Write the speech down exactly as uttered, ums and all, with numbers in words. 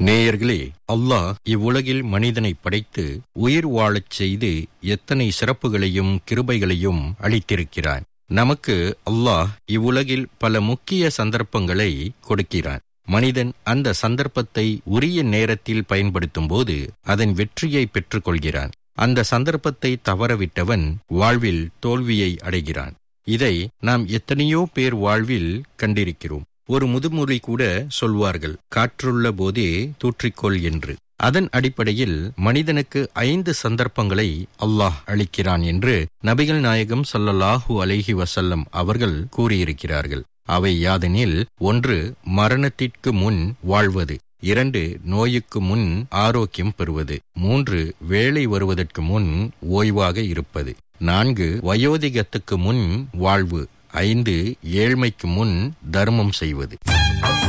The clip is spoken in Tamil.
நேயர்களே, அல்லாஹ் இவ்வுலகில் மனிதனை படைத்து உயிர் வாழச் செய்து எத்தனை சிறப்புகளையும் கிருபைகளையும் அளித்திருக்கிறான். நமக்கு அல்லாஹ் இவ்வுலகில் பல முக்கிய சந்தர்ப்பங்களை கொடுக்கிறான். மனிதன் அந்த சந்தர்ப்பத்தை உரிய நேரத்தில் பயன்படுத்தும் போது அதன் வெற்றியை பெற்றுக் கொள்கிறான். அந்த சந்தர்ப்பத்தை தவறவிட்டவன் வாழ்வில் தோல்வியை அடைகிறான். இதை நாம் எத்தனையோ பேர் வாழ்வில் கண்டிருக்கிறோம். ஒரு முதுமொழி கூட சொல்வார்கள், காற்றுள்ள போதே தூற்றிக்கொள் என்று. அதன் அடிப்படையில் மனிதனுக்கு ஐந்து சந்தர்ப்பங்களை அல்லாஹ் அளிக்கிறான் என்று நபிகள் நாயகம் ஸல்லல்லாஹு அலைஹி வஸல்லம் அவர்கள் கூறியிருக்கிறார்கள். அவை யாதெனில், ஒன்று, மரணத்திற்கு முன் வாழ்வது; இரண்டு, நோயுக்கு முன் ஆரோக்கியம் பெறுவது; மூன்று, வேலை வருவதற்கு முன் ஓய்வாக இருப்பது; நான்கு, வயோதிகத்துக்கு முன் வாழ்வு; ஐந்து, ஏழ்மைக்கு முன் தர்மம் செய்வது.